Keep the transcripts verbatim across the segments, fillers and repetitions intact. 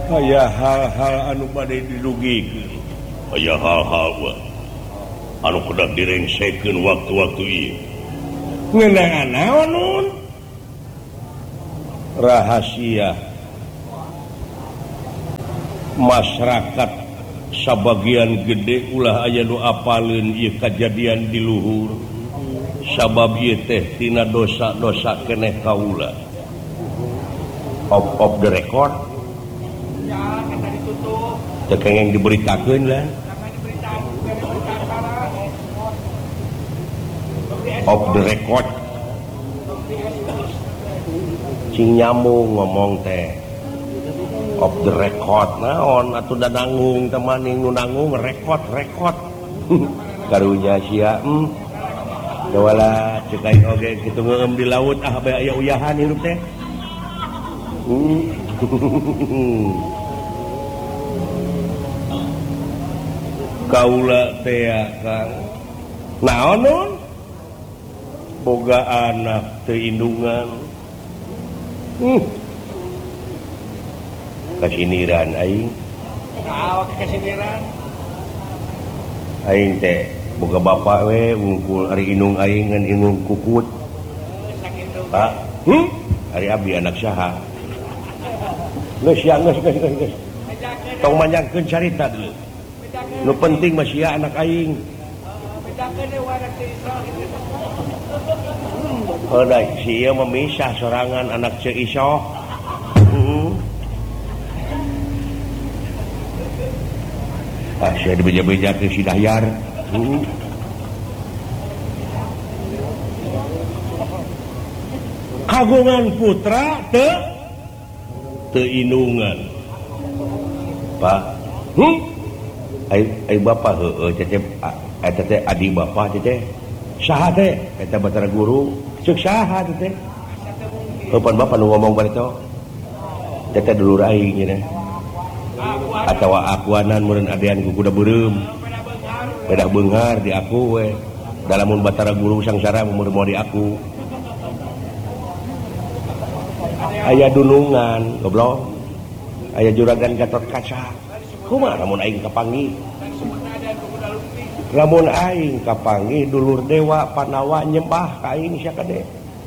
aya hal-hal anu bade dilugikeun aya hal-hal anu kudu direngsekeun waktu-waktu ieu ngeunaan naon nun rahasia masyarakat sabagian gede ulah aya nu apaleun ieu kajadian di luhur sabab ieu teh tina dosa-dosa keneh kaula off off the record teu kengeng diberitakeun lah off the record cing nyambung ngomong teh off the record naon atuh da nanggung temaning nu nanggung record record karunya sia hmm dawala ceuk aing oge kitu ngeueum di laut ah bae aya uyahan hirup teh kaula teh Kang naon nun boga anak teu indungan hmm kasiniran aing awak kasiniran aing teh boga bapak we wungkul ari indung aing ngan indung kukut Pak hmm ari abdi anak saha geus ya geus geus geus geus tong manjangkeun carita deuleu nu penting mah sia anak aing Udah, si ia memisah sorangan anak Cek Isoh. Hmm. Ah, saya dibeja-beja ke si Dahyar. Hmm. Kagungan putra te teindungan. Pak. Hmm. Ai ai bapak heueuh cecep eta teh adi bapak teh. Saha teh eta Batara Guru. Cek saha teh kapan bapak nu ngomong bari teh teh dulur aing nya atawa akuanan meureun adean ku kuda beureum beda beunghar di aku we dalamun Batara Guru sangsara meureun moal di aku aya dunungan goblok aya juragan Gatot Kaca kumaha lamun aing kapanggih lamun aing kapanggih dulur dewa Panawa nyembah ka aing sia kade.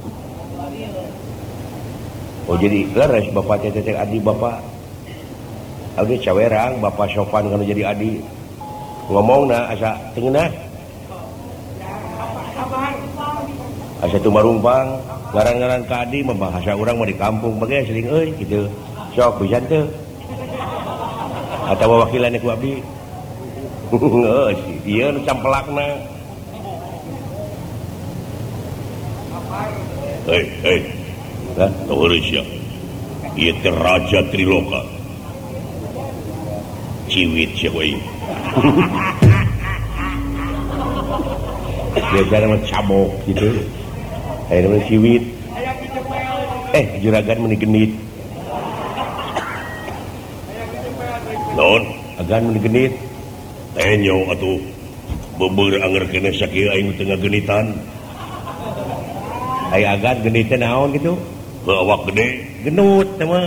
Oh jadi leres bapak teh teh adi bapak. Abdi cawerang bapak sopan kana jadi adi. Ngomongna asa teu ngeunah. Asa tumarumpang ngaran-ngaran ka adi mah bahasa urang mah di kampung bage sering euy kitu. Sok pisan teu. Atawa wakilan ku abdi. Heeh, ieu nu campelakna. Hei, hei. Hah, teureus ya. Ieu teh Raja Triloka. Ciwit sia we. Biasana mah cabok gitu. Aya mah ciwit. Eh, juragan meuni genit. Naon? Agan meuni genit. Enyo atuh beubeur anger keneh sakieu aing teu ngagenitan. Aya agan genit teh naon kitu? Heuh awak gede, genut teh mah.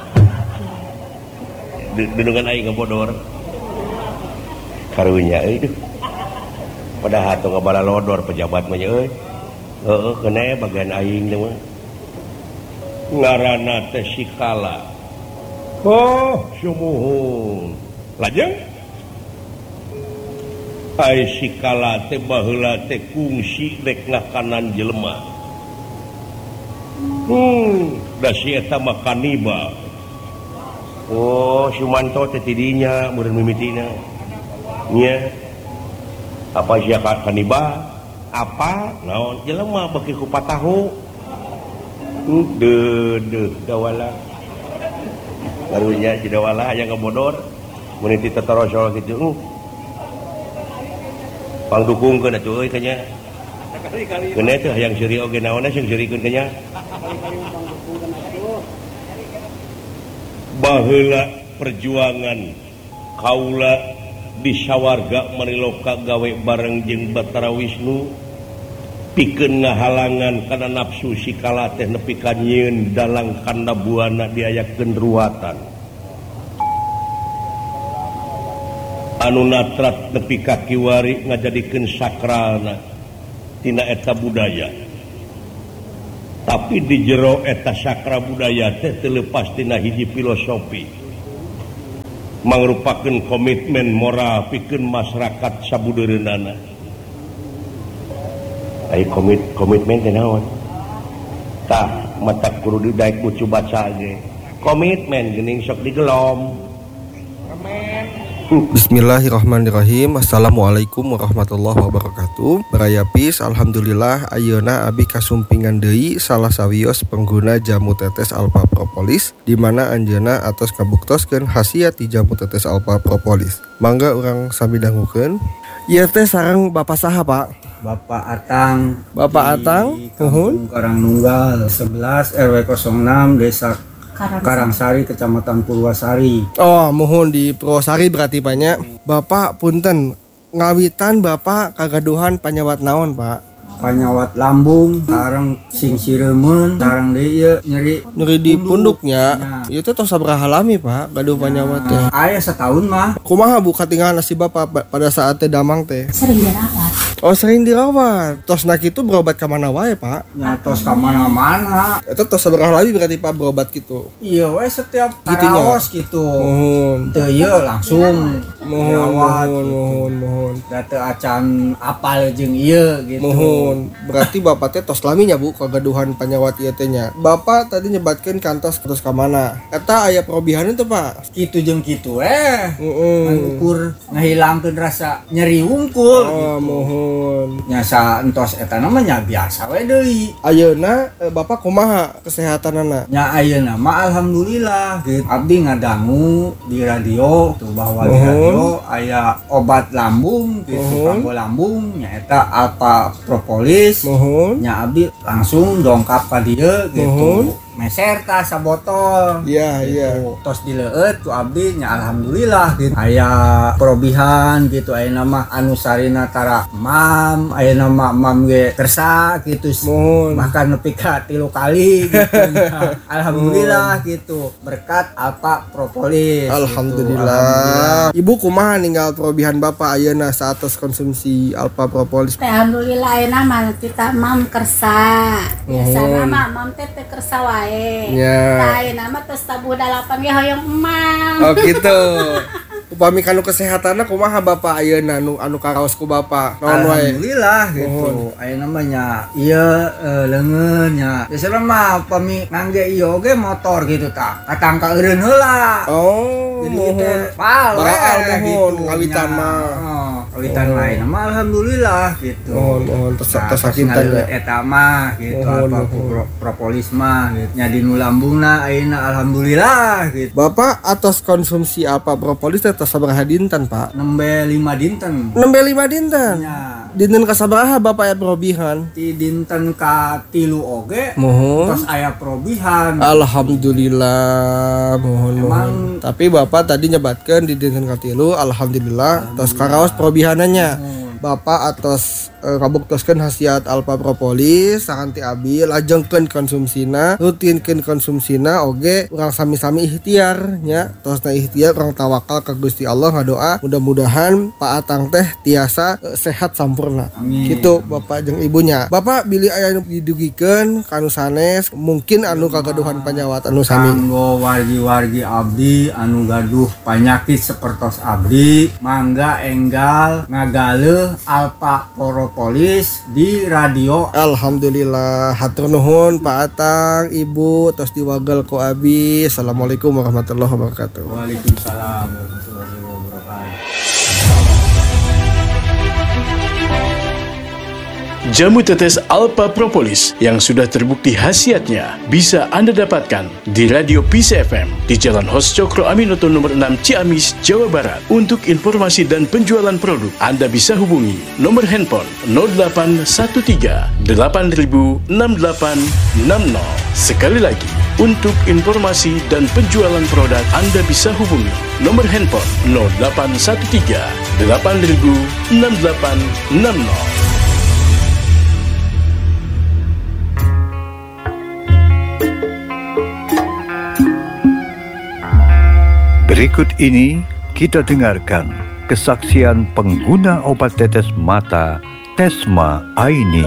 Denungan aing ngabodor. Karunya euy duh. Padahal atuh ngabala lodor pejabat mah euy. Heeh keneh bagian aing teh mah. Ngaranna teh Sikala. Oh, sumuhun. Lajeng ai Sikala teh baheula teh kungsi rek ngakanan jelema. Hmm, da si eta mah kanibal. Oh, Sumanto teh tidinya meureun mimitina. Nya. Apa sia kanibal? Apa? Naon jelema beki ku patahu. Deuh deuh dawala. Karunya si dawala aya ngabodor. Mun ti tatarosol kitu. Pangdukungkeun atuh euy kanya. Keuneh teh hayang seuri oge naonna sing seurikeun kanya. Baheula perjuangan kaula di sawarga Mariloka gawe bareng jeung Batara Wisnu pikeun ngahalangan kana nafsu Sikala teh nepi ka nyieun dalang kanda buana diayakeun ruwatan. anu natrat nepi ka kiwari ngajadikeun sakralna tina eta budaya. Tapi di jero eta sakra budaya teh teu leupas tina hiji filosofi mangrupakeun komitmen moral pikeun masyarakat sabudeureunana. Ai komit komitmen teh naon? Tah mata kudu didaek bucu baca ge. Komitmen geuning sok digelom. Bismillahirrahmanirrahim. Assalamualaikum warahmatullahi wabarakatuh. Barayapis, alhamdulillah ayeuna abi kasumpingan deui salah sawios pengguna jamu tetes Alpha Propolis di mana anjeunna atos kabuktoskeun khasiat ti jamu tetes Alpha Propolis. Mangga urang sami dangukeun. Ieu teh sareng Bapak saha, Pak? Bapak Atang. Bapak Atang, nuhun. Karangnunggal sebelas R W nol enam Desa Karangsari, Kecamatan Purwasari. Oh, mohon di Purwasari berarti banyak. Bapak punten, ngawitan Bapak kagaduhan panyawat naon, Pak? Panyawat lambung, sareng sing siremen, sareng deui nyeri Nyeri di punduknya. Ieu teh tos sabaraha lami, Pak, gaduh panyawat teh? Aya setahun mah. Kumaha Bu katingal nasib Bapak pada saat teh damang teh? Sering dirawat. Oh, sering dirawat. Tos nak itu berobat ke mana wae, Pak? Nyatos ka mana-mana. Itu tos sabaraha lami berarti Pak berobat gitu. Iya we setiap Gitunya. karaos gitu. Mohon. Teu ieu langsung Mohon, dirawat. mohon, mohon, mohon. Da teu acan apal jeung ieu gitu. Mohon. Berarti Bapak teh tos lami nya Bu kagaduhan panyawat ieu teh nya. Bapak tadi nyebatkeun kantos terus ka mana? Eta aya perobihan itu, Pak. Kitu jeung kitu eh. Heeh. Ngukur ngahilangkeun rasa nyeri wungkul Oh, gitu. mohon. Nyasa entos eta namanya biasa we deui. Ayeuna eh, Bapak kumaha kesehatanana? Nya ayeuna mah alhamdulillah gitu. Abdi ngadangu di radio tuh bahwa di Uhun. radio aya obat lambung gitu, Uhun. kanggo lambung nya eta Alpha Propolis. Mohon. Nya abdi langsung dongkap ka dieu gitu. Uhun. Meser tah sabotol. Iya, iya. Tos dileueut ku abdi nya alhamdulillah gitu. Aya perobihan gitu ayeuna mah anu sarina tara mam, ayeuna mah mam ge kersa gitu. Mohon. Bahkan nepi ka tilu kali gitu. Nah, alhamdulillah gitu. Berkat Alpha Propolis. Alhamdulillah. Ibu kumaha ninggal perobihan Bapak ayeuna saatos konsumsi Alpha Propolis? Teh alhamdulillah ayeuna mah kita mam kersa. Biasana mah mam teh teh kersa wae. Ya. Tah ayeuna mah tos tabuh dalapan ge hoyong emam. Oh gitu. Upami kanu kesehatanna kumaha Bapak ayeuna anu anu karaos ku Bapak? Naon wae? Alhamdulillah gitu. Ayeuna mah nya ieu eh, leungeun nya. Biasana mah upami ngangge ieu ge motor gitu tah. Katangka eureun heula. Oh, Jadi mohon. teh pal we Baal gitu. mohon ngawitan nya. mah. Oh, ngawitan lain mah alhamdulillah gitu. Mohon, mohon tos Nah, tos terus sakinten ngaleueut ya. eta mah gitu. Mohon, Alpha mohon. Pro- Propolis mah gitu. Nya di nu lambungna ayeuna alhamdulillah gitu. Bapak atas konsumsi Alpha Propolis teh tos sabaraha dinten, Pak? Nembe lima dinten. Nembe lima dinten. Nya Dinten ka sabaraha Bapak aya perobihan? di dinten ka tilu oge Mohon. terus aya perobihan. Alhamdulillah, mohon mohon. Emang- Tapi Bapak tadi nyebatkan di dinten katilu, alhamdulillah, tos karaos perobihanannya. Bapak atas e, kabuktoskeun khasiat Alpha Propolis sakanti abi lajengkeun konsumsina, rutinkeun konsumsina oge urang sami-sami ikhtiar nya. Tosna ikhtiar urang tawakal ka Gusti Allah ngadoa mudah-mudahan Pak Atang teh tiasa e, sehat sampurna. Amin. Gitu Bapak jeung ibunya. Bapak bilih aya anu didugikeun kanu sanes mungkin anu kagaduhan panyawat anu sami. Kanggo wargi-wargi abdi anu gaduh panyakit sapertos abdi mangga enggal ngagaleuh Alpha Propolis di radio. Alhamdulillah, hatur nuhun Pak Atang, Ibu, tos diwagel ku abi. Assalamualaikum warahmatullahi wabarakatuh. Waalaikumsalam warahmatullahi wabarakatuh. Jamu tetes Alpha Propolis yang sudah terbukti khasiatnya bisa Anda dapatkan di Radio Peace F M di Jalan Hos Cokro Aminoto nomor enam Ciamis, Jawa Barat. Untuk informasi dan penjualan produk, Anda bisa hubungi nomor handphone nol delapan satu tiga delapan nol enam delapan enam nol. Sekali lagi, untuk informasi dan penjualan produk, Anda bisa hubungi nomor handphone nol delapan satu tiga delapan nol enam delapan enam nol. Berikut ini kita dengarkan kesaksian pengguna obat tetes mata Tesma Aini.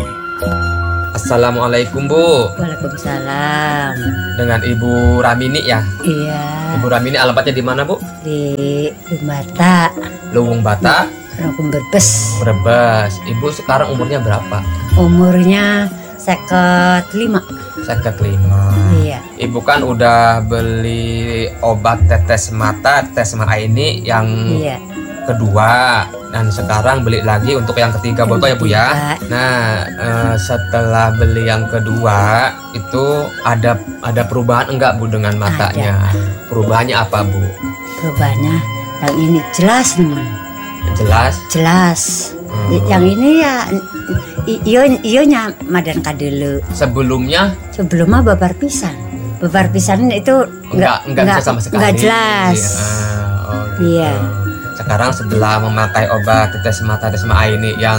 Assalamualaikum Bu. Waalaikumsalam. Dengan Ibu Ramini ya? Iya. Ibu Ramini alamatnya di mana Bu? Di Lumbata. Luwung Bata. Luwung Brebes. Brebes. Ibu sekarang umurnya berapa? Umurnya seket lima. Seket lima. Iya. Ibu kan udah beli obat tetes mata Tesma Aini yang Iya. kedua. Dan sekarang beli lagi untuk yang ketiga botol ya Bu ya. Nah eh, setelah beli yang kedua itu ada ada perubahan enggak Bu dengan matanya? Ada. Perubahannya apa Bu? Perubahannya yang ini jelas nih. Jelas? Jelas. Hmm. Yang ini ya iyo iyonya madan kadelu. Sebelumnya? Sebelumnya babar pisan. Babar pisan itu enggak enggak, enggak bisa sama sekali. Enggak jelas. Ya, oh gitu. Iya. Sekarang setelah memakai obat tetes mata Tesma Aini yang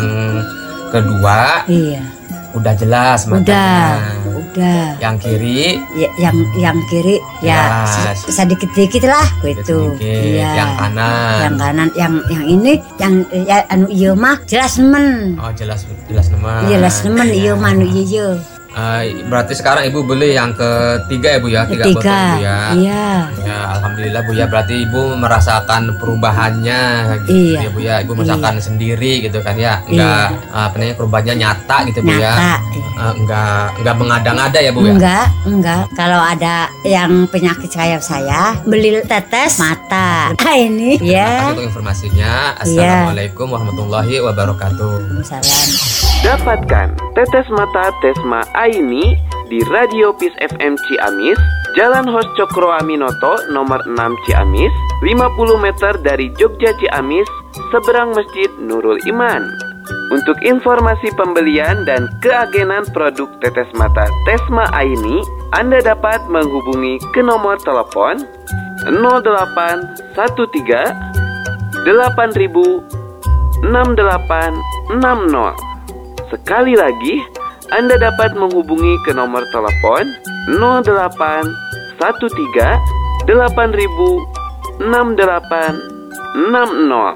kedua, iya, udah jelas matanya. Udah, udah. Yang kiri, ya, yang yang kiri ya sedikit-sedikit lah gitu. Iya. Yang kanan. Yang kanan, yang yang ini, yang ya, anu iyo mah jelas nemen. Oh jelas jelas nemen. Iya jelas nemen iyo mah anu iyo. Uh, berarti sekarang Ibu beli yang ketiga ya Bu ya, tiga ketiga, botol Bu ya. Iya. Ya alhamdulillah Bu ya, berarti Ibu merasakan perubahannya gitu iya. ya Bu ya. Ibu merasakan iya. sendiri gitu kan ya. Enggak iya. uh, apa namanya perubahannya nyata gitu Bu nyata, ya. Iya. Uh, enggak enggak mengada-ngada ya Bu ya. Enggak, enggak. Kalau ada yang penyakit kayak saya, beli tetes mata. Ah ini ya. Terima kasih untuk informasinya. Assalamualaikum iya. warahmatullahi wabarakatuh. Waalaikumsalam. Dapatkan tetes mata Tesma Aini di Radio Peace F M Ciamis, Jalan Hos Cokro Aminoto nomor enam Ciamis, lima puluh meter dari Jogja Ciamis, seberang Masjid Nurul Iman. Untuk informasi pembelian dan keagenan produk tetes mata Tesma Aini, Anda dapat menghubungi ke nomor telepon nol delapan satu tiga delapan ribu enam delapan enam nol. Sekali lagi, Anda dapat menghubungi ke nomor telepon nol delapan satu tiga delapan ribu enam delapan enam nol.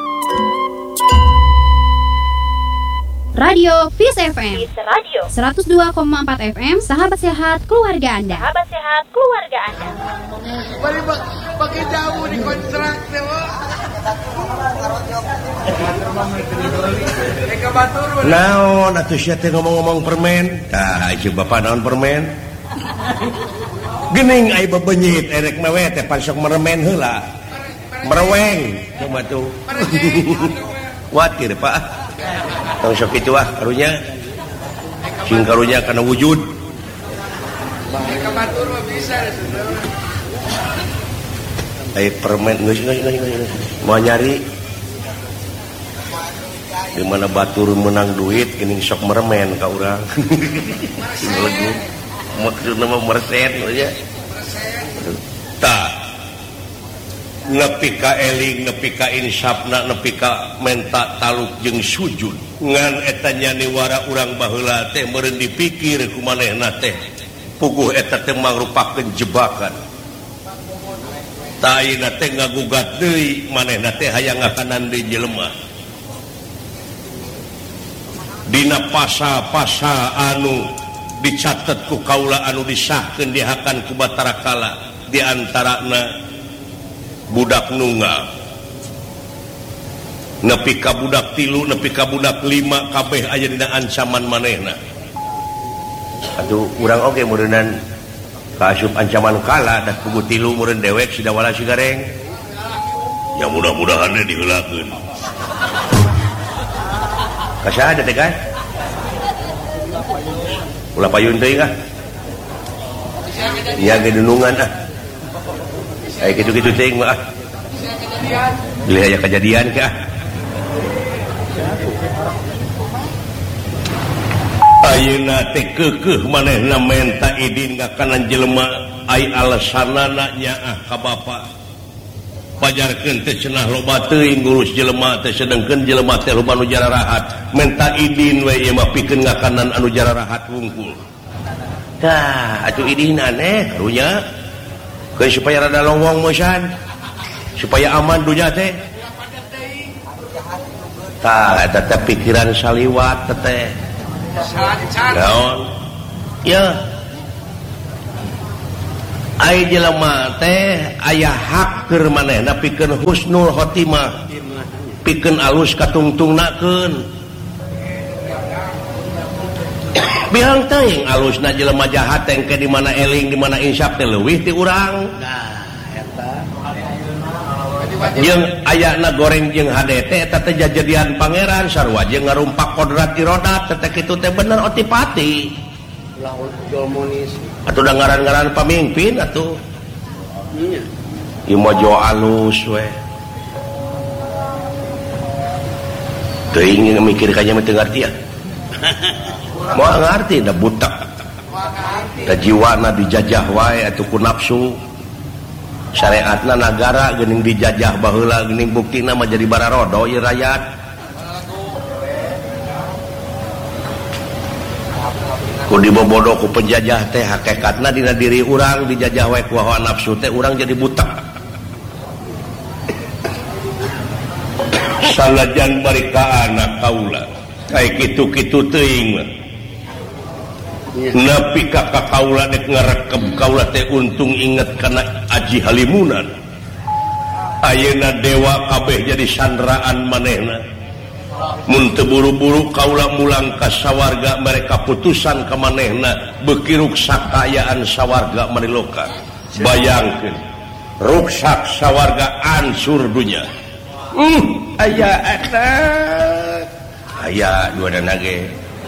Radio Peace F M Radio seratus dua koma empat F M, sahabat sehat keluarga Anda. Sahabat sehat keluarga Anda. Bari pakai jamu di kontrak dewa. Naon atuh sia teh ngomong-ngomong permen. Tah ieu bapak naon permen? Geuning aya bebenyit erek mewe teh pan sok meremen heula. Mereweng cuma tuh. Watir Pak. Tong sok kitu ah karunya. Sing karunya kana wujud. Mereka batur mah bisa. Aya permen geus geus geus mau nyari di mana batur menang duit geuning sok meremen ka urang. Maksudna mah mereset ya. Tah. Nepi ka eling, nepi ka insapna, nepi ka menta taluk jeung sujud. Ngan eta nyaniwara urang baheula teh meureun dipikir ku manehna teh. Puguh eta teh mangrupakeun jebakan. Taina teh ngagugat deui manehna teh hayang ngakanan deui jelema. Dina pasa-pasa anu dicatet ku kaula anu disahkeun dihakan ku Batara Kala di antarana budak nunggal nepi ka budak tilu nepi ka budak lima kabeh aya dina ancaman manehna. Atuh urang oge meureunnan kaasup ancaman kala da pugu tilu meureun dewek sidawala sigareng. Ya mudah-mudahan diheulakeun. Kasaha teh kan? Ulah payun teuing ah. Nya ge dunungan ah. Aya kitu-kitu teuing mah ah. Beli aya kejadian ke ah. Ayeuna teh keukeuh manehna menta idin ngakanan jelema ai alasanana nyaah ka bapa. Pajarkeun teh cenah loba teuing ngurus jelema teh sedengkeun jelema teh loba nu jararahat menta idin we ieu mah pikeun ngakanan anu jararahat wungkul. Tah atuh idin aneh karunya keun supaya rada lowong mosan supaya aman dunya teh tah eta teh pikiran saliwat teh naon ya ai jelema teh aya hak keur manehna pikeun husnul khotimah pikeun alus katungtungnakeun bilang teuing alusna jelema jahat engke di mana eling di mana insaf teh leuwih ti urang jeung ayana goreng jeung H D T eta teh jajadian pangeran sarua jeung ngarumpak kodrat irodat teh kitu teh bener otipati atuh da ngaran-ngaran pamimpin atuh ieu mah jo alus we teuing mikir ka nya mah teu ngarti ya moal ngarti da butak da jiwana dijajah wae atuh ku nafsu syariatna nagara geuning dijajah baheula geuning buktina mah jadi bararodo ieu rakyat ku dibobodo ku penjajah teh hakikatna dina diri urang dijajah wae ku hawa nafsu teh urang jadi butak sanajan bari ka anak kaula kayak kitu-kitu teuing mah napi kakak kaula dek ngarekep kaula teh untung inget kana Aji Halimunan ayeuna dewa kabeh jadi sandraan manehna mun teu buru-buru kaula mulang ka sawarga mereka putusan ka manehna beuki ruksak kaayaan sawarga mariloka bayangkeun ruksak sawarga ansur dunya uh aya eta aya dua dana ge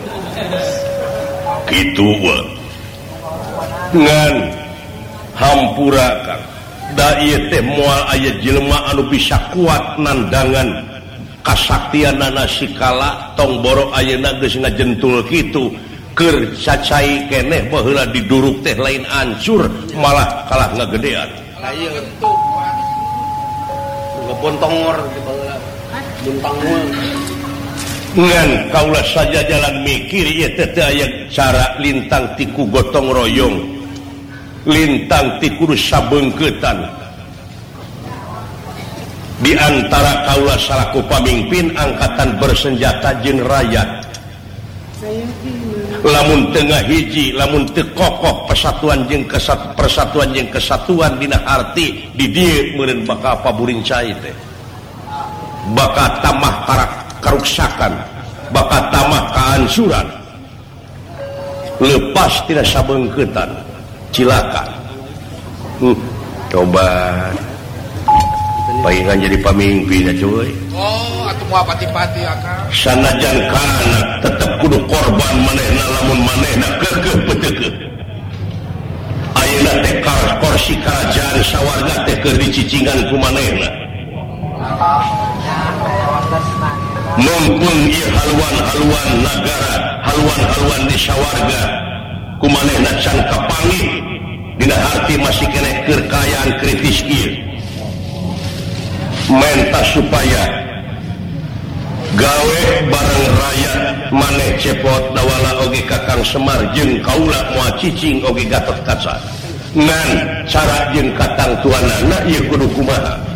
kitu we ngan hampura kang da ieu teh moal aya jelema anu bisa kuat nandangan kasaktianana sikala tong boro ayeuna geus ngajentul kitu keur cacai keneh baheula diduruk teh lain ancur malah kalah ngagedean aya kitu ngepontongor di baheula buntangul ngan kaula saja jalan mikir ieu teh teu aya cara lintang tiku gotong royong lintang ti kudu sabeungkeutan di antara kaula salaku pamimpin angkatan bersenjata jeung rakyat lamun teu ngahiji lamun teu kokoh persatuan jeung kesatuan persatuan jeung kesatuan dina arti di dieu meureun bakal paburing cai teh bakal tamah karak karuksakan bakal tamah kehancuran lepas tidak sabeungkeutan cilaka hmm, coba palingan jadi pamimpin ya cuy oh atuh moal pati-pati akang sanajan kana tetep kudu korban manehna lamun manehna keukeuh peteukeut ayeuna teh kursi kerajaan sawarga teh keur dicicingan ku manehna mumpung ieu haluan-haluan nagara haluan-haluan di sawarga kumanehna can kapanggih dina arti masih keneh keur kaayaan kritis ieu menta supaya gawe bareng rakyat maneh cepot dawala oge Kakang Semar jeung kaula moal cicing oge Gatot Kaca ngan cara jeung katang tuanana ieu kudu kumaha